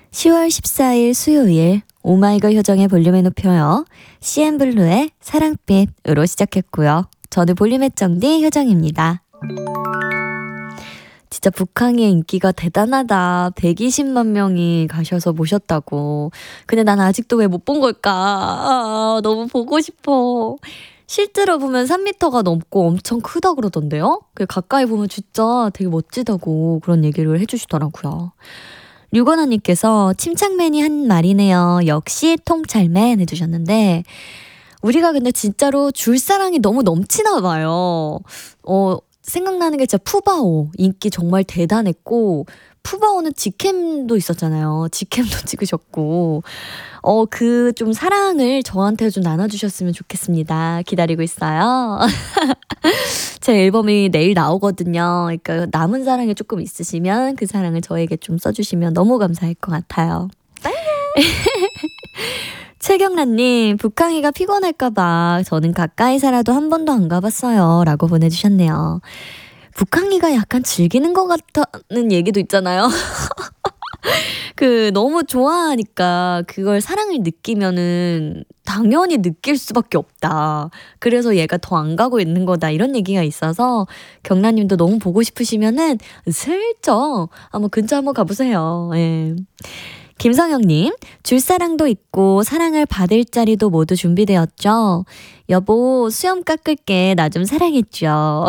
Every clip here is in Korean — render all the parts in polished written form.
10월 14일 수요일 오마이걸 효정의 볼륨을 높여요. CN블루의 사랑빛으로 시작했고요. 저는 볼륨의 정디 효정입니다. 진짜 북항의 인기가 대단하다. 120만 명이 가셔서 모셨다고. 근데 난 아직도 왜 못 본 걸까? 너무 보고 싶어. 실제로 보면 3m가 넘고 엄청 크다 그러던데요? 가까이 보면 진짜 되게 멋지다고 그런 얘기를 해주시더라고요. 류건아님께서 침착맨이 한 말이네요. 역시 통찰맨 해주셨는데 우리가 근데 진짜로 줄사랑이 너무 넘치나 봐요. 생각나는 게 진짜 푸바오 인기 정말 대단했고 푸바오는 직캠도 있었잖아요. 직캠도 찍으셨고 그 좀 사랑을 저한테 좀 나눠주셨으면 좋겠습니다. 기다리고 있어요. 제 앨범이 내일 나오거든요. 그러니까 남은 사랑이 조금 있으시면 그 사랑을 저에게 좀 써주시면 너무 감사할 것 같아요. 최경란님, 북항이가 피곤할까봐 저는 가까이 살아도 한 번도 안 가봤어요. 라고 보내주셨네요. 북항이가 약간 즐기는 것 같다는 얘기도 있잖아요. 너무 좋아하니까 그걸 사랑을 느끼면은 당연히 느낄 수밖에 없다. 그래서 얘가 더 안 가고 있는 거다. 이런 얘기가 있어서 경란님도 너무 보고 싶으시면은 슬쩍 한번 근처 한번 가보세요. 예. 김성영님, 줄사랑도 있고 사랑을 받을 자리도 모두 준비되었죠. 여보, 수염 깎을게. 나 좀 사랑해줘.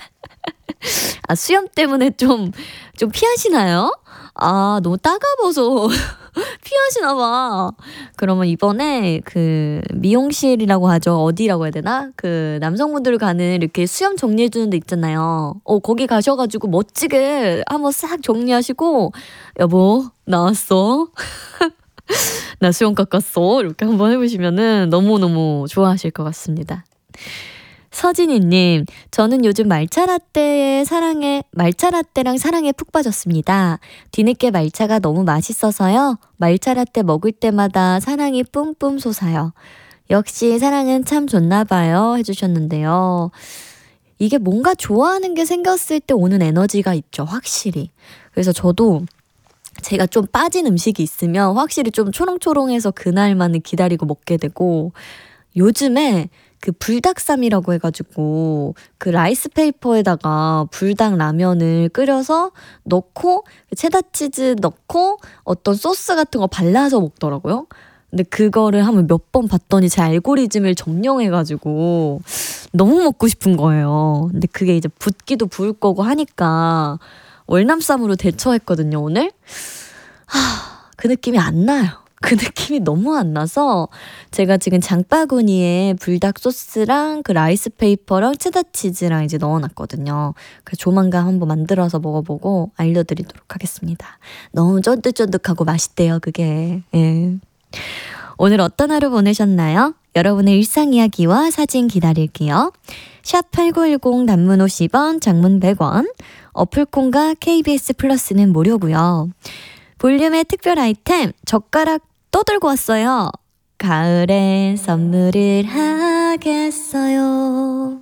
수염 때문에 좀 피하시나요? 너무 따가워서 피하시나봐. 그러면 이번에 미용실이라고 하죠. 어디라고 해야 되나? 남성분들 가는 이렇게 수염 정리해주는 데 있잖아요. 거기 가셔가지고 멋지게 한번 싹 정리하시고, 여보, 나왔어? 나 수염 깎았어. 이렇게 한번 해보시면은 너무너무 좋아하실 것 같습니다. 서진희님, 저는 요즘 말차라떼랑 사랑에 푹 빠졌습니다. 뒤늦게 말차가 너무 맛있어서요. 말차라떼 먹을 때마다 사랑이 뿜뿜 솟아요. 역시 사랑은 참 좋나봐요. 해주셨는데요. 이게 뭔가 좋아하는 게 생겼을 때 오는 에너지가 있죠. 확실히. 그래서 저도 제가 좀 빠진 음식이 있으면 확실히 좀 초롱초롱해서 그날만을 기다리고 먹게 되고 요즘에 불닭쌈이라고 해가지고 라이스페이퍼에다가 불닭 라면을 끓여서 넣고 체다치즈 넣고 어떤 소스 같은 거 발라서 먹더라고요. 근데 그거를 한번 몇 번 봤더니 제 알고리즘을 점령해가지고 너무 먹고 싶은 거예요. 근데 그게 이제 붓기도 부을 거고 하니까 월남쌈으로 대처했거든요, 오늘. 그 느낌이 안 나요. 그 느낌이 너무 안 나서 제가 지금 장바구니에 불닭 소스랑 라이스페이퍼랑 체다치즈랑 이제 넣어놨거든요. 그래서 조만간 한번 만들어서 먹어보고 알려드리도록 하겠습니다. 너무 쫀득쫀득하고 맛있대요, 그게. 예. 오늘 어떤 하루 보내셨나요? 여러분의 일상 이야기와 사진 기다릴게요. 샵8910 단문 50원, 장문 100원, 어플콘과 KBS 플러스는 무료고요. 볼륨의 특별 아이템 젓가락 또 들고 왔어요. 가을에 선물을 하겠어요.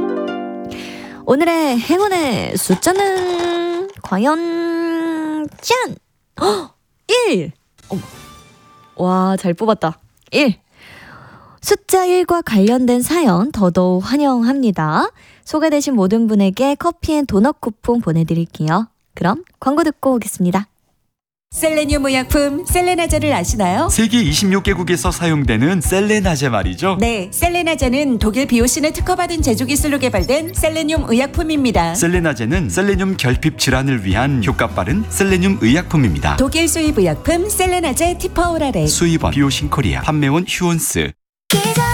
오늘의 행운의 숫자는 과연 짠! 1! 와, 잘 뽑았다. 1! 숫자 1과 관련된 사연 더더욱 환영합니다. 소개되신 모든 분에게 커피앤도넛 쿠폰 보내드릴게요. 그럼 광고 듣고 오겠습니다. 셀레늄 의약품 셀레나제를 아시나요? 세계 26개국에서 사용되는 셀레나제 말이죠. 네, 셀레나제는 독일 비오신을 특허받은 제조기술로 개발된 셀레늄 의약품입니다. 셀레나제는 셀레늄 결핍 질환을 위한 효과 빠른 셀레늄 의약품입니다. 독일 수입 의약품 셀레나제 티퍼오라렉. 수입원 비오신 코리아, 판매원 휴온스.